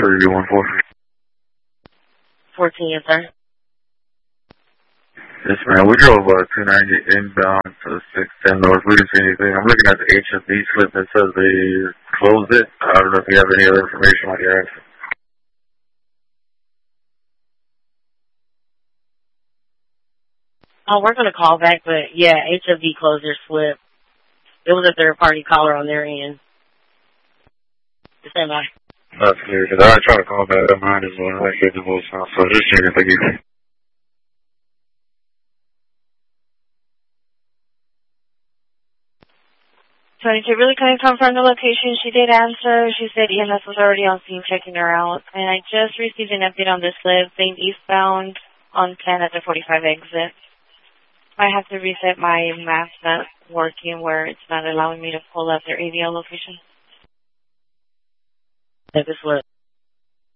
are you 14? 14, yes, sir. Yes, ma'am. We drove 290 inbound to 610 North. We didn't see anything. I'm looking at the HFD slip that says they closed it. I don't know if you have any other information on your end. Oh, we're going to call back, but yeah, HFD closed their slip. It was a third-party caller on their end. Stand by. That's clear, because I tried to call back on mine as well. I get the voicemail, so just checking. Thank you. Tony, to really kind of confirm the location, she did answer. She said EMS was already on scene checking her out. And I just received an update on this slip saying eastbound on 10 at the 45 exit. I have to reset my map's not working where it's not allowing me to pull up their ADL location. Take this slip.